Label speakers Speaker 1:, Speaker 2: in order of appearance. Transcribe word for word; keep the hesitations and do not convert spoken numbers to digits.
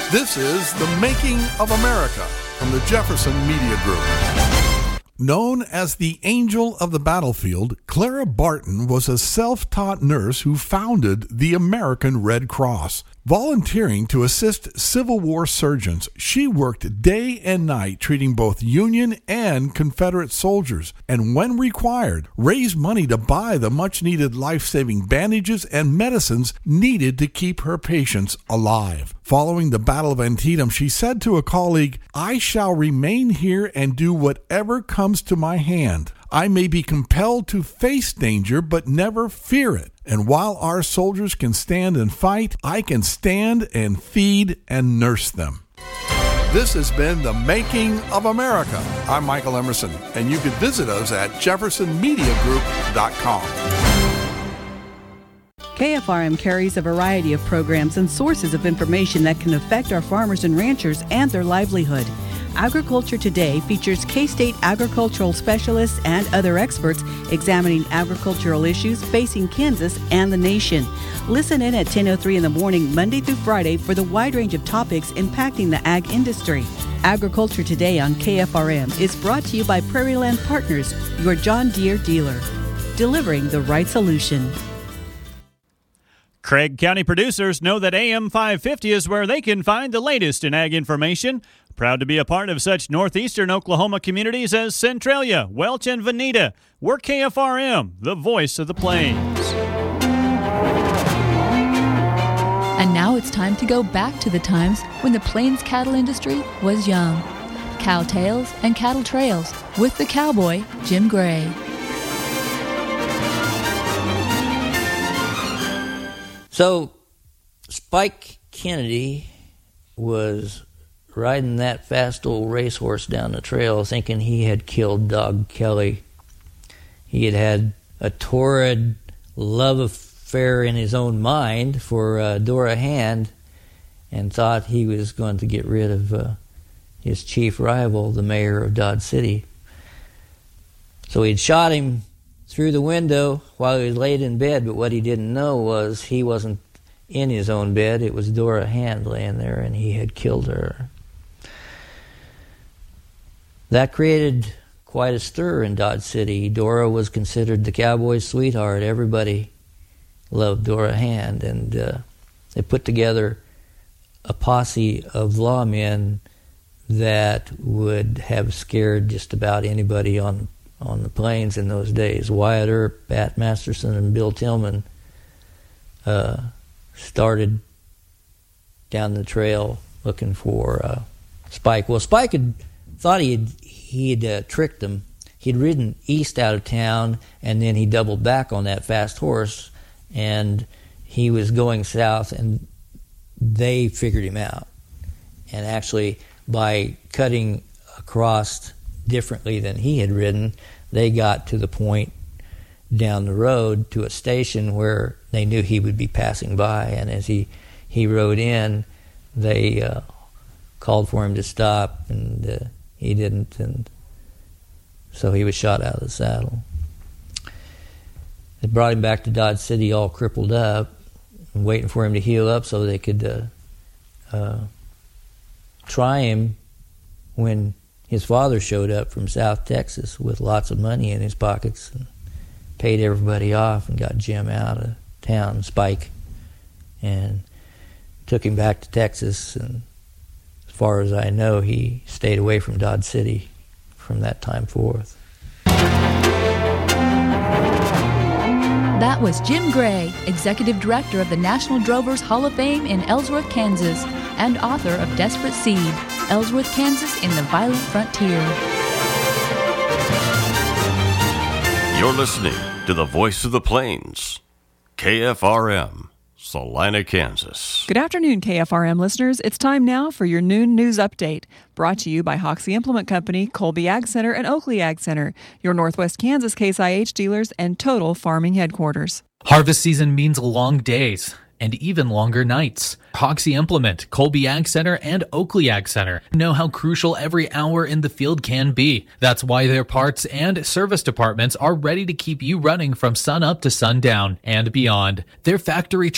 Speaker 1: This is The Making of America from the Jefferson Media Group. Known as the Angel of the Battlefield, Clara Barton was a self-taught nurse who founded the American Red Cross. Volunteering to assist Civil War surgeons, she worked day and night treating both Union and Confederate soldiers, and when required, raised money to buy the much-needed life-saving bandages and medicines needed to keep her patients alive. Following the Battle of Antietam, she said to a colleague, "I shall remain here and do whatever comes to my hand. I may be compelled to face danger, but never fear it. And while our soldiers can stand and fight, I can stand and feed and nurse them." This has been The Making of America. I'm Michael Emerson, and you can visit us at jefferson media group dot com.
Speaker 2: K F R M carries a variety of programs and sources of information that can affect our farmers and ranchers and their livelihood. Agriculture Today features K-State agricultural specialists and other experts examining agricultural issues facing Kansas and the nation. Listen in at ten oh three in the morning, Monday through Friday, for the wide range of topics impacting the ag industry. Agriculture Today on K F R M is brought to you by Prairie Land Partners, your John Deere dealer, delivering the right solution.
Speaker 3: Craig County producers know that A M five fifty is where they can find the latest in ag information. Proud to be a part of such northeastern Oklahoma communities as Centralia, Welch, and Veneta. We're K F R M, the voice of the plains.
Speaker 4: And now it's time to go back to the times when the plains cattle industry was young. Cow Tales and Cattle Trails with the cowboy, Jim Gray.
Speaker 5: So, Spike Kennedy was riding that fast old racehorse down the trail thinking he had killed Dog Kelly. He had had a torrid love affair in his own mind for uh, Dora Hand and thought he was going to get rid of uh, his chief rival, the mayor of Dodge City. So he'd shot him through the window while he was laid in bed, but what he didn't know was he wasn't in his own bed. It was Dora Hand laying there, and he had killed her. That created quite a stir in Dodge City. Dora was considered the cowboy's sweetheart. Everybody loved Dora Hand, and uh, they put together a posse of lawmen that would have scared just about anybody on on the plains in those days. Wyatt Earp, Pat Masterson, and Bill Tillman uh, started down the trail looking for uh, Spike. Well, Spike had thought he had he had uh, tricked them. He'd ridden east out of town, and then he doubled back on that fast horse, and he was going south, and they figured him out. And actually, by cutting across differently than he had ridden, they got to the point down the road to a station where they knew he would be passing by, and as he, he rode in, they uh, called for him to stop, and uh, he didn't, and so he was shot out of the saddle. They brought him back to Dodge City all crippled up, and waiting for him to heal up so they could uh, uh, try him when his father showed up from South Texas with lots of money in his pockets and paid everybody off and got Jim out of town, Spike, and took him back to Texas. And as far as I know, he stayed away from Dodge City from that time forth.
Speaker 4: That was Jim Gray, Executive Director of the National Drovers Hall of Fame in Ellsworth, Kansas, and author of Desperate Seed, Ellsworth, Kansas in the Violent Frontier.
Speaker 6: You're listening to the Voice of the Plains, K F R M, Salina, Kansas.
Speaker 7: Good afternoon, K F R M listeners. It's time now for your noon news update, brought to you by Hoxie Implement Company, Colby Ag Center, and Oakley Ag Center, your Northwest Kansas Case I H dealers and Total Farming headquarters.
Speaker 8: Harvest season means long days and even longer nights. Hoxie Implement, Colby Ag Center, and Oakley Ag Center know how crucial every hour in the field can be. That's why their parts and service departments are ready to keep you running from sun up to sundown and beyond. Their factory